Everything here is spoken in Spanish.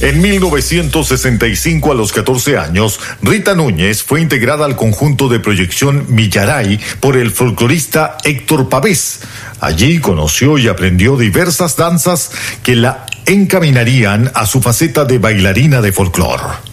En 1965, a los 14 años, Rita Núñez fue integrada al conjunto de proyección Millaray por el folclorista Héctor Pavés. Allí conoció y aprendió diversas danzas que la encaminarían a su faceta de bailarina de folclore.